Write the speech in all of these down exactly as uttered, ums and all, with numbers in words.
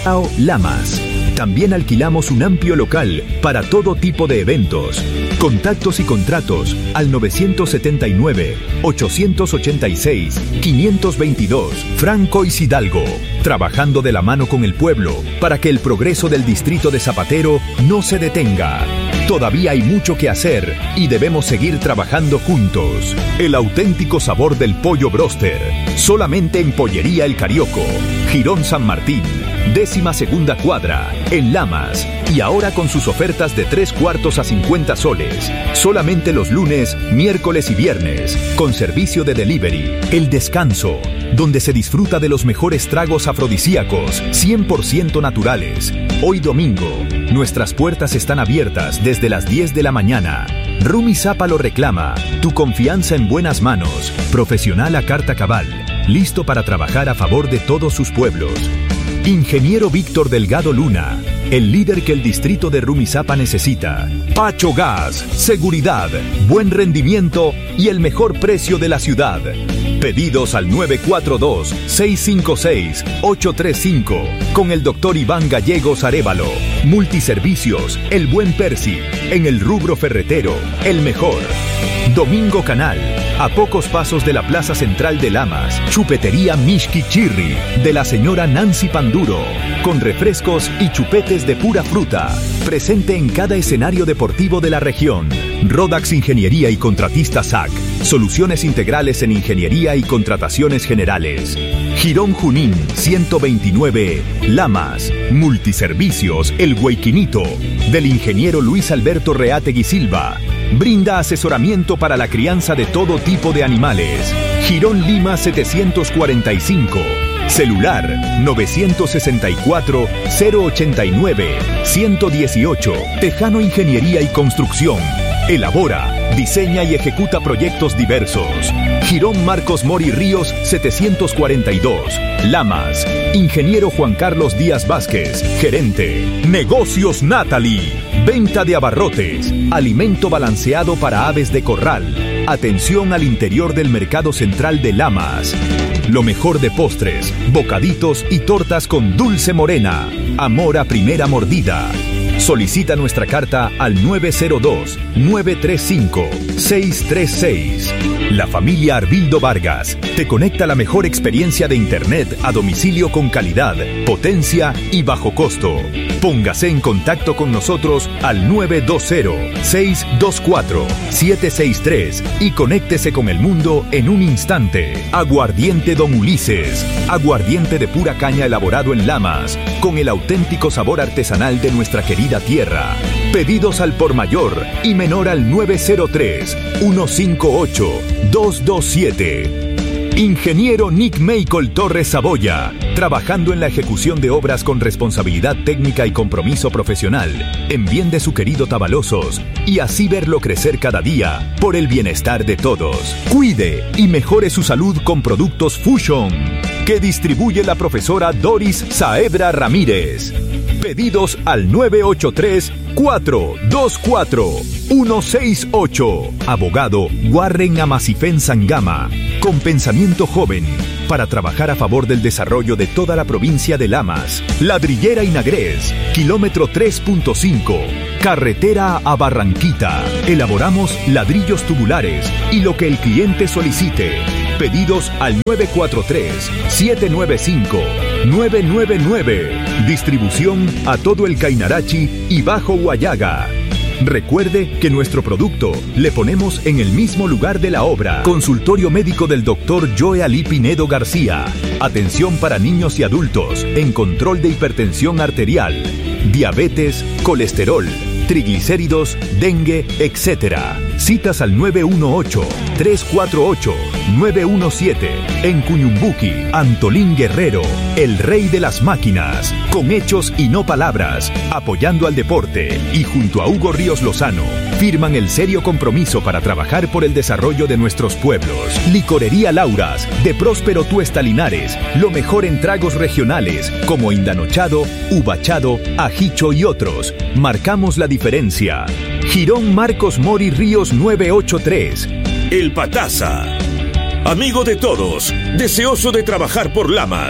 Lamas. También alquilamos un amplio local para todo tipo de eventos. Contactos y contratos al nueve siete nueve, ocho ocho seis, cinco dos dos, Franco y Hidalgo. Trabajando de la mano con el pueblo para que el progreso del distrito de Zapatero no se detenga. Todavía hay mucho que hacer y debemos seguir trabajando juntos. El auténtico sabor del pollo bróster, solamente en Pollería El Carioco, Jirón San Martín, décima segunda cuadra, en Lamas. Y ahora con sus ofertas de tres cuartos a cincuenta soles. Solamente los lunes, miércoles y viernes, con servicio de delivery. El Descanso, donde se disfruta de los mejores tragos afrodisíacos, cien por ciento naturales. Hoy domingo, nuestras puertas están abiertas desde las diez de la mañana. Rumi Zapa lo reclama. Tu confianza en buenas manos. Profesional a carta cabal. Listo para trabajar a favor de todos sus pueblos. Ingeniero Víctor Delgado Luna. El líder que el distrito de Rumizápa necesita. Pacho Gas. Seguridad, buen rendimiento y el mejor precio de la ciudad. Pedidos al nueve cuatro dos, seis cinco seis, ocho tres cinco con el doctor Iván Gallegos Arévalo. Multiservicios, El Buen Percy. En el rubro ferretero, el mejor. Domingo Canal, a pocos pasos de la Plaza Central de Lamas. Chupetería Mishki Chirri, de la señora Nancy Panduro. Con refrescos y chupetes de pura fruta. Presente en cada escenario deportivo de la región. Rodax Ingeniería y Contratista S A C. Soluciones integrales en ingeniería y contrataciones generales. Jirón Junín, ciento veintinueve, Lamas. Multiservicios, El Huayquinito, del ingeniero Luis Alberto Reategui Silva. Brinda asesoramiento para la crianza de todo tipo de animales. Jirón Lima setecientos cuarenta y cinco. Celular nueve seis cuatro, cero ocho nueve, uno uno ocho. Tejano Ingeniería y Construcción. Elabora, diseña y ejecuta proyectos diversos. Jirón Marcos Mori Ríos setecientos cuarenta y dos. Lamas. Ingeniero Juan Carlos Díaz Vázquez, gerente. Negocios Natalie. Venta de abarrotes. Alimento balanceado para aves de corral. Atención al interior del mercado central de Lamas. Lo mejor de postres, bocaditos y tortas con dulce morena. Amor a primera mordida. Solicita nuestra carta al nueve cero dos, nueve tres cinco, seis tres seis. La familia Arbildo Vargas te conecta a la mejor experiencia de Internet a domicilio con calidad, potencia y bajo costo. Póngase en contacto con nosotros al nueve dos cero, seis dos cuatro, siete seis tres y conéctese con el mundo en un instante. Aguardiente Don Ulises. Aguardiente de pura caña elaborado en Lamas, con el auténtico sabor artesanal de nuestra querida tierra. Pedidos al por mayor y menor al nueve cero tres, uno cinco ocho, dos dos siete. Ingeniero Nick Meicol Torres Saboya, trabajando en la ejecución de obras con responsabilidad técnica y compromiso profesional, en bien de su querido Tabalosos, y así verlo crecer cada día, por el bienestar de todos. Cuide y mejore su salud con productos Fusion, que distribuye la profesora Doris Saebra Ramírez. Pedidos al nueve ocho tres, cuatro dos cuatro, uno seis ocho. Abogado Warren Amasifén Sangama, con pensamiento joven, para trabajar a favor del desarrollo de toda la provincia de Lamas. Ladrillera Inagrés, kilómetro tres punto cinco, carretera a Barranquita. Elaboramos ladrillos tubulares y lo que el cliente solicite. Pedidos al nueve cuatro tres, siete nueve cinco, nueve nueve nueve. Distribución a todo el Cainarachi y Bajo Huallaga. Recuerde que nuestro producto le ponemos en el mismo lugar de la obra. Consultorio médico del doctor Joe Ali Pinedo García. Atención para niños y adultos en control de hipertensión arterial, diabetes, colesterol, triglicéridos, dengue, etcétera. Citas al nueve uno ocho, tres cuatro ocho, nueve uno siete. En Cuñumbuqui, Antolín Guerrero, el rey de las máquinas, con hechos y no palabras, apoyando al deporte, y junto a Hugo Ríos Lozano, firman el serio compromiso para trabajar por el desarrollo de nuestros pueblos. Licorería Lauras, de Próspero Tuesta Linares, lo mejor en tragos regionales, como indanochado, uvachado, ajicho y otros. Marcamos la diferencia. Jirón Marcos Mori Ríos nueve ocho tres. El Pataza. Amigo de todos, deseoso de trabajar por Lamas,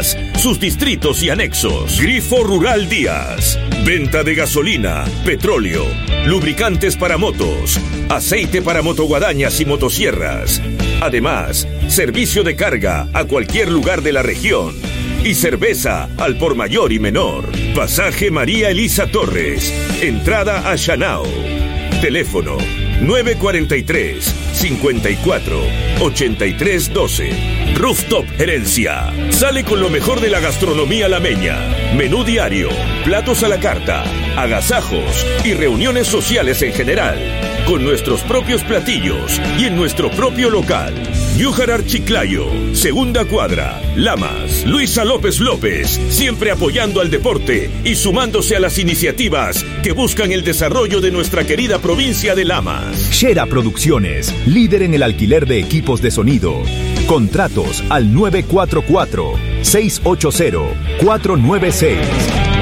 sus distritos y anexos. Grifo Rural Díaz. Venta de gasolina, petróleo, lubricantes para motos, aceite para motoguadañas y motosierras. Además, servicio de carga a cualquier lugar de la región. Y cerveza al por mayor y menor. Pasaje María Elisa Torres. Entrada a Shanao. Teléfono nueve cuatro tres, cinco cuatro, ocho tres uno dos. Rooftop Herencia. Sale con lo mejor de la gastronomía lameña. Menú diario, platos a la carta, agasajos y reuniones sociales en general. Con nuestros propios platillos y en nuestro propio local. Yújar Chiclayo, segunda cuadra, Lamas. Luisa López López, siempre apoyando al deporte y sumándose a las iniciativas que buscan el desarrollo de nuestra querida provincia de Lamas. Shera Producciones, líder en el alquiler de equipos de sonido. Contratos al nueve cuatro cuatro, seis ocho cero, cuatro nueve seis.